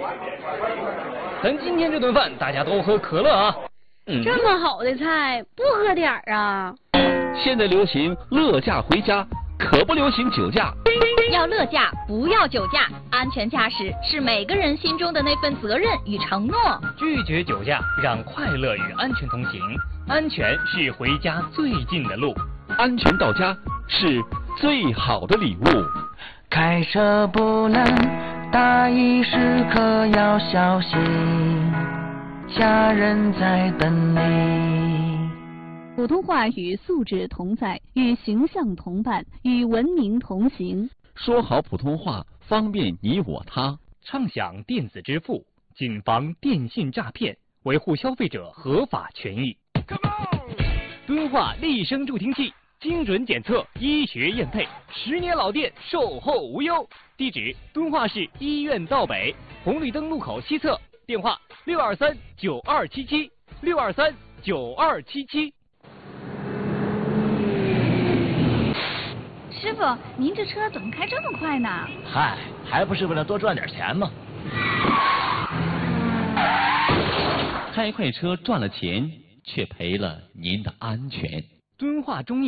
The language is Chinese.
咱今天这顿饭大家都喝可乐啊。 这么好的菜，不喝点儿啊？ 现在流行乐驾回家，可不流行酒驾。 要乐驾，不要酒驾。安全驾驶是每个人心中的那份责任与承诺。 拒绝酒驾，让快乐与安全同行。安全是回家最近的路， 安全到家是最好的礼物。 开车不能大意，时刻要小心，家人在等你。 普通话与素质同在，与形象同伴，与文明同行。 说好普通话，方便你我他。 畅享电子支付，谨防电信诈骗，维护消费者合法权益。敦化立声助听器，精准检测，医学验配，10年老店，售后无忧。地址：敦化市医院道北红绿灯路口西侧，电话623-9277，623-9277。 师傅，您这车怎么开这么快呢？ 嗨，还不是为了多赚点钱吗？ 开快车赚了钱，却赔了您的安全。 敦化中医